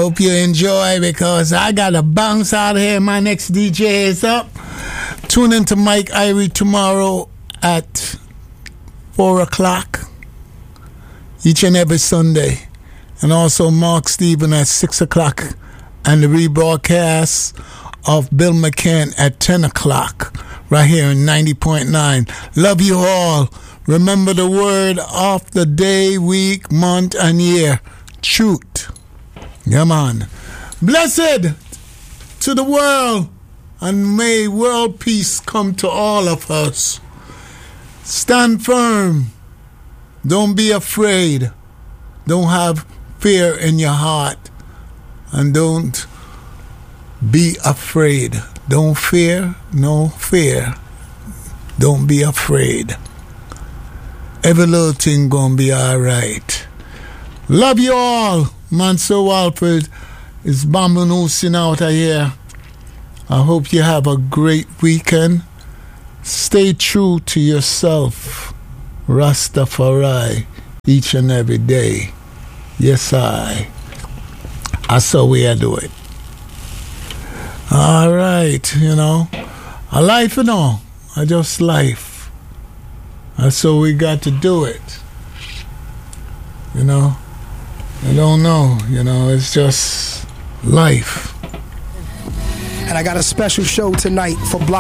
hope you enjoy because I got to bounce out of here. My next DJ is up. Tune in to Mike Irie tomorrow at 4 o'clock each and every Sunday. And also Mark Stephen at 6 o'clock. And the rebroadcast of Bill McCann at 10 o'clock right here in 90.9. Love you all. Remember the word of the day, week, month, and year. Truth. Come on. Blessed to the world, and may world peace come to all of us. Stand firm. Don't be afraid. Don't have fear in your heart. And don't be afraid. Don't fear, no fear. Don't be afraid. Every little thing gonna be alright. Love you all. Manso Alfred is bombing out of here. I hope you have a great weekend. Stay true to yourself. Rastafari. Each and every day. Yes, that's how we do it. All right, a life I just life. That's how we got to do it. I don't know, it's just life. And I got a special show tonight for Block